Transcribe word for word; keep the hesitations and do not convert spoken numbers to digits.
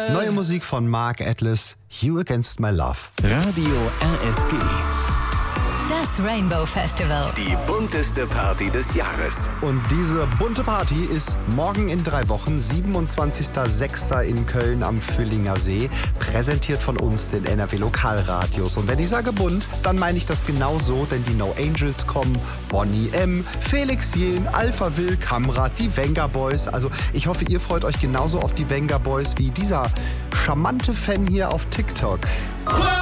Neue Musik von Mark Atlas, You Against My Love. Radio R S G. Das Rainbow Festival. Die bunteste Party des Jahres. Und diese bunte Party ist morgen in drei Wochen, siebenundzwanzigster sechster in Köln am Füllinger See, präsentiert von uns, den N R W Lokalradios. Und wenn ich sage bunt, dann meine ich das genau so, denn die No Angels kommen, Bonnie M., Felix Jähn, Alpha Will, Kamrat, die Venga Boys. Also ich hoffe, ihr freut euch genauso auf die Venga Boys wie dieser charmante Fan hier auf TikTok.